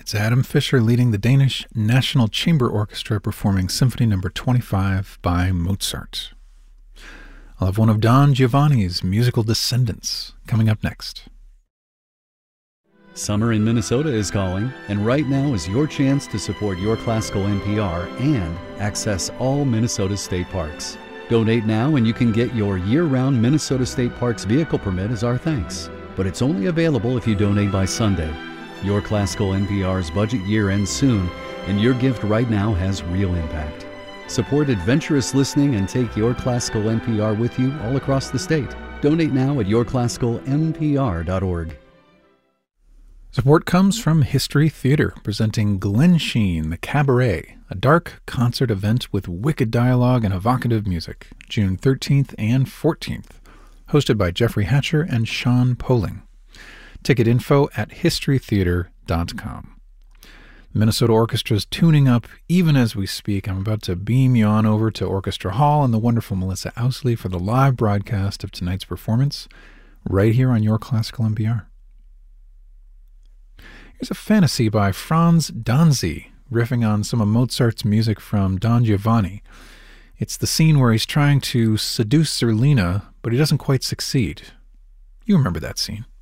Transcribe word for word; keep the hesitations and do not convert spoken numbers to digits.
It's Adam Fischer leading the Danish National Chamber Orchestra performing Symphony Number twenty-five by Mozart. I'll have one of Don Giovanni's musical descendants coming up next. Summer in Minnesota is calling, and right now is your chance to support Your Classical N P R and access all Minnesota state parks. Donate now and you can get your year-round Minnesota State Parks vehicle permit as our thanks. But it's only available if you donate by Sunday. Your Classical N P R's budget year ends soon, and your gift right now has real impact. Support adventurous listening and take Your Classical N P R with you all across the state. Donate now at your classical n p r dot org. Support comes from History Theater, presenting Glen Sheen, The Cabaret, a dark concert event with wicked dialogue and evocative music, June thirteenth and fourteenth, hosted by Jeffrey Hatcher and Sean Poling. Ticket info at history theater dot com. Minnesota Orchestra's tuning up even as we speak. I'm about to beam you on over to Orchestra Hall and the wonderful Melissa Ousley for the live broadcast of tonight's performance, right here on Your Classical N P R. Here's a fantasy by Franz Danzi, riffing on some of Mozart's music from Don Giovanni. It's the scene where he's trying to seduce Zerlina, but he doesn't quite succeed. You remember that scene.